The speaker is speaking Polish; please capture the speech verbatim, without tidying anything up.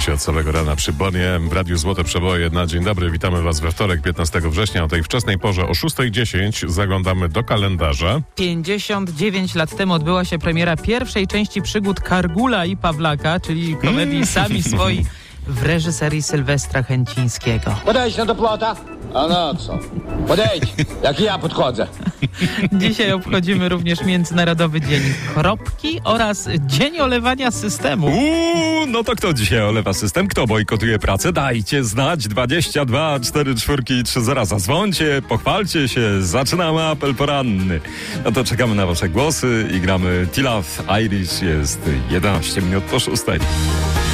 Witamy się od samego rana przy Bonie w Radiu Złote Przeboje. Na dzień dobry, witamy Was we wtorek, piętnastego września. O tej wczesnej porze o szósta dziesięć zaglądamy do kalendarza. pięćdziesiąt dziewięć lat temu odbyła się premiera pierwszej części przygód Kargula i Pawlaka, czyli komedii mm. Sami Swoi w reżyserii Sylwestra Chęcińskiego. Podejdź no do plota. A no co? Podejdź, jak ja podchodzę. Dzisiaj obchodzimy również Międzynarodowy Dzień Kropki oraz Dzień Olewania Systemu. Uuu, no to kto dzisiaj olewa system? Kto bojkotuje pracę? Dajcie znać. dwadzieścia dwa cztery czwórki trzy zera. Zadzwońcie, pochwalcie się. Zaczynamy apel poranny. No to czekamy na wasze głosy i gramy T-Love Irish. Jest jedenaście minut po szóstej.